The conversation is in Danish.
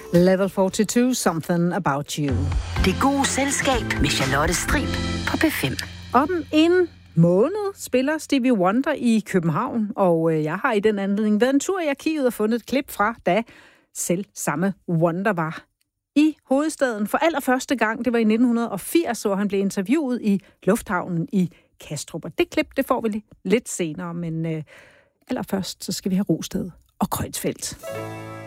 Level 42, Something About You. Det gode selskab med Charlotte Strib på P5. Om en måned spiller Stevie Wonder i København, og jeg har i den anledning været en tur i arkivet og fundet et klip fra, da selv samme Wonder var i hovedstaden for allerførste gang. Det var i 1980, hvor han blev interviewet i lufthavnen i Kastrup. Og det klip, det får vi lidt senere, men allerførst så skal vi have Rosted og Kreutzfeldt.